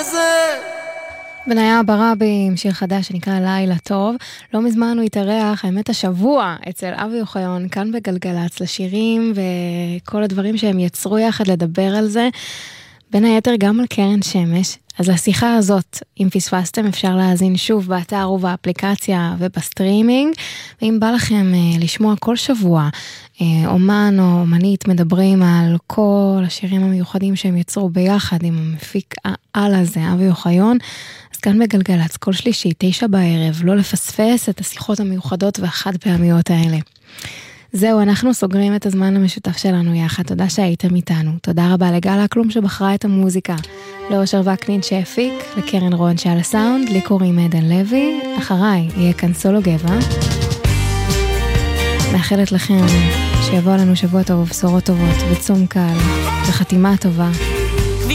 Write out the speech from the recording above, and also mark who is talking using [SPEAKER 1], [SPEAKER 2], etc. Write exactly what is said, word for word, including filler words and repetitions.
[SPEAKER 1] זה.
[SPEAKER 2] בניה ברבי עם שיר חדש שנקרא לילה טוב. לא מזמן הוא התארח, האמת השבוע, אצל אבי אוחיון, כאן בגלגלץ, לשירים וכל הדברים שהם יצרו יחד לדבר על זה. בין היתר גם על קרן שמש. אז לשיחה הזאת, אם פספסתם, אפשר להאזין שוב באתר ובאפליקציה ובסטרימינג. ואם בא לכם לשמוע כל שבוע, אומן או אומנית מדברים על כל השירים המיוחדים שהם יצרו ביחד עם המפיק העל הזה, אבי אוחיון, אז כאן בגלגלץ, כל שלישי, תשע בערב, לא לפספס את השיחות המיוחדות והחד פעמיות האלה. זהו, אנחנו סוגרים את הזמן המשותף שלנו יחד. תודה שהייתם איתנו. תודה רבה לגלה כלום שבחרה את המוזיקה. לאושר וקנין שהפיק, לקרן רון שעל הסאונד, לי קוראים עדן לוי. אחריי יהיה כאן סולו גבע. מאחלת לכם שיבוא לנו שבוע טוב, בשורות טובות, וצום קל, וחתימה טובה.